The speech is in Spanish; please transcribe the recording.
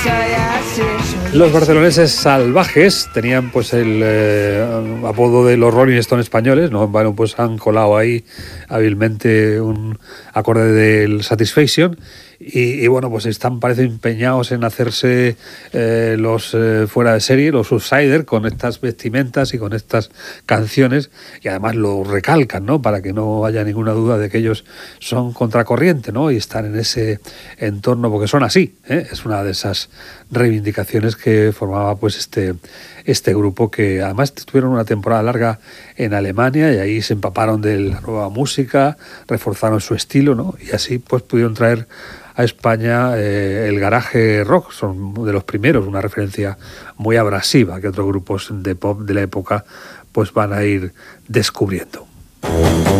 Los barceloneses Salvajes tenían pues el apodo de los Rolling Stones españoles, ¿no? Bueno, pues han colado ahí hábilmente un acorde del Satisfaction y bueno, pues están, parece, empeñados en hacerse los fuera de serie, los Outsider, con estas vestimentas y con estas canciones, y además lo recalcan, ¿no? Para que no haya ninguna duda de que ellos son contracorriente, ¿no? Y están en ese entorno, porque son así, ¿eh? Es una de esas reivindicaciones que formaba pues este grupo, que además tuvieron una temporada larga en Alemania y ahí se empaparon de la nueva música, reforzaron su estilo, ¿no? Y así pues pudieron traer a España el garaje rock. Son de los primeros, una referencia muy abrasiva que otros grupos de pop de la época pues van a ir descubriendo.